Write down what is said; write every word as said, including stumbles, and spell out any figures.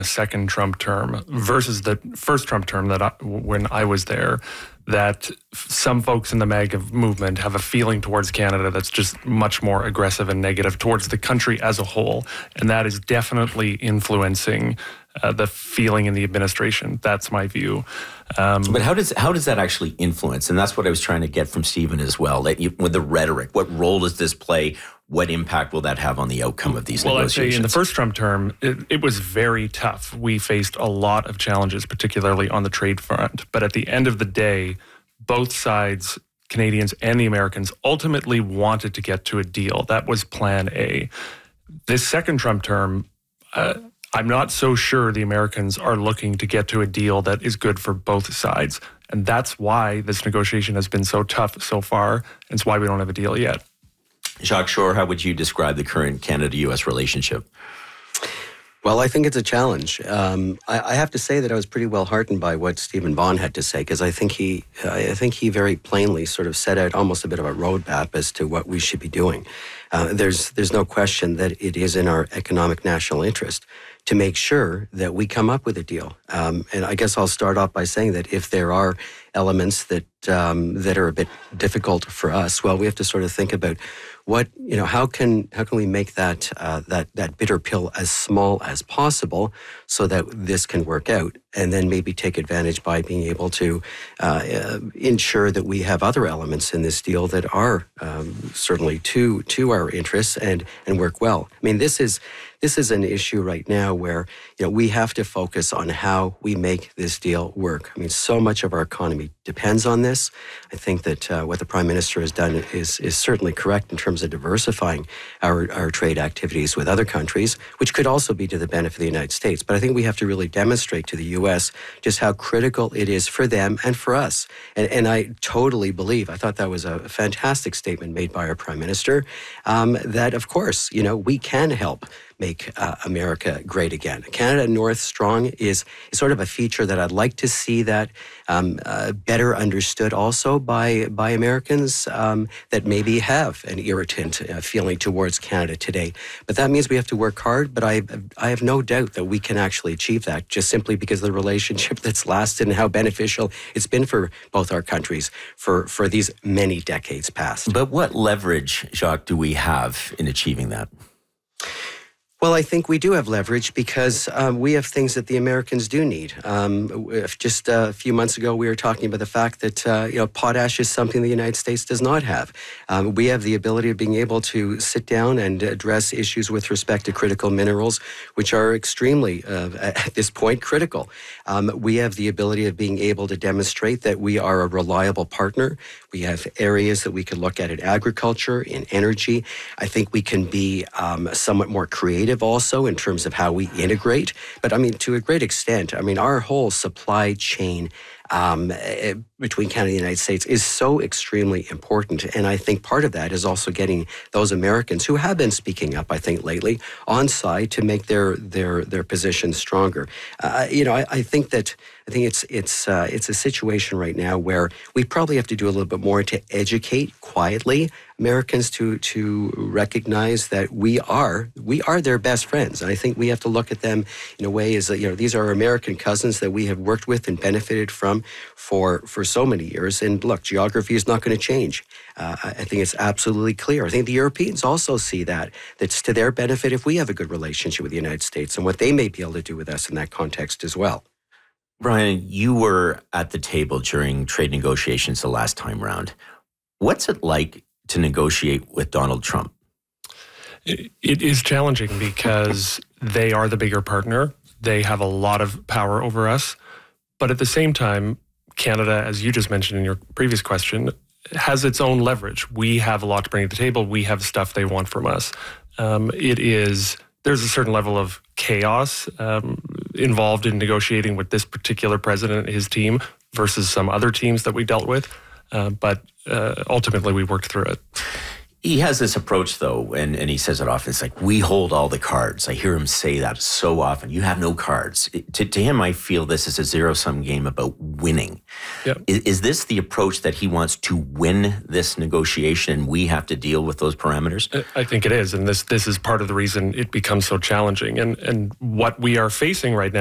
the second Trump term versus the first Trump term that I, when I was there, that some folks in the MAGA movement have a feeling towards Canada that's just much more aggressive and negative towards the country as a whole. And that is definitely influencing uh, the feeling in the administration. That's my view. Um, but how does how does that actually influence? And that's what I was trying to get from Stephen as well. That you, with the rhetoric, what role does this play? What impact will that have on the outcome of these well, negotiations? Well, I'd say in the first Trump term, it, it was very tough. We faced a lot of challenges, particularly on the trade front. But at the end of the day, both sides, Canadians and the Americans, ultimately wanted to get to a deal. That was plan A. This second Trump term, uh, I'm not so sure the Americans are looking to get to a deal that is good for both sides. And that's why this negotiation has been so tough so far. And it's why we don't have a deal yet. Jacques Shore, how would you describe the current Canada-U S relationship? Well, I think it's a challenge. Um, I, I have to say that I was pretty well heartened by what Stephen Bond had to say, because I think he, I think he very plainly sort of set out almost a bit of a roadmap as to what we should be doing. Uh, there's, there's no question that it is in our economic national interest to make sure that we come up with a deal. Um, and I guess I'll start off by saying that if there are elements that um, that are a bit difficult for us, well, we have to sort of think about what, you know, how can how can we make that uh, that that bitter pill as small as possible so that this can work out, and then maybe take advantage by being able to uh, uh, ensure that we have other elements in this deal that are um, certainly to to our interests and and work well. I mean, this is this is an issue right now where, you know, we have to focus on how we make this deal work. I mean, so much of our economy depends on this. I think that uh, what the Prime Minister has done is is certainly correct in terms of diversifying our, our trade activities with other countries, which could also be to the benefit of the United States. But I think we have to really demonstrate to the U S just how critical it is for them and for us. And, and I totally believe, I thought that was a fantastic statement made by our Prime Minister, um, that of course, you know, we can help make uh, America great again. Canada North Strong is, is sort of a feature that I'd like to see that um, uh, better understood also by by Americans um, that maybe have an irritant uh, feeling towards Canada today. But that means we have to work hard, but I, I have no doubt that we can actually achieve that just simply because of the relationship that's lasted and how beneficial it's been for both our countries for, for these many decades past. But what leverage, Jacques, do we have in achieving that? Well, I think we do have leverage because um, we have things that the Americans do need. Um, if just uh, a few months ago, we were talking about the fact that uh, you know potash is something the United States does not have. Um, we have the ability of being able to sit down and address issues with respect to critical minerals, which are extremely, uh, at this point, critical. Um, we have the ability of being able to demonstrate that we are a reliable partner. We have areas that we could look at in agriculture, in energy. I think we can be um, somewhat more creative also in terms of how we integrate. But I mean, to a great extent, I mean, our whole supply chain um, between Canada and the United States is so extremely important. And I think part of that is also getting those Americans who have been speaking up, I think, lately, on side to make their their their position stronger. Uh, you know, I, I think that I think it's it's uh, it's a situation right now where we probably have to do a little bit more to educate quietly Americans to to recognize that we are we are their best friends. And I think we have to look at them in a way as, you know, these are American cousins that we have worked with and benefited from for for so many years. And look, geography is not going to change. Uh, I think it's absolutely clear. I think the Europeans also see that. That's to their benefit if we have a good relationship with the United States and what they may be able to do with us in that context as well. Brian, you were at the table during trade negotiations the last time round. What's it like to negotiate with Donald Trump? It, it is challenging because they are the bigger partner. They have a lot of power over us. But at the same time, Canada, as you just mentioned in your previous question, has its own leverage. We have a lot to bring to the table. We have stuff they want from us. Um, it is, there's a certain level of chaos um, involved in negotiating with this particular president and his team versus some other teams that we dealt with. Uh, but uh, ultimately, we worked through it. He has this approach, though, and, and he says it often. It's like, we hold all the cards. I hear him say that so often. You have no cards. It, to, to him, I feel this is a zero-sum game about winning. Yep. Is, is this the approach that he wants to win this negotiation, and we have to deal with those parameters? I think it is, and this this is part of the reason it becomes so challenging. And, and what we are facing right now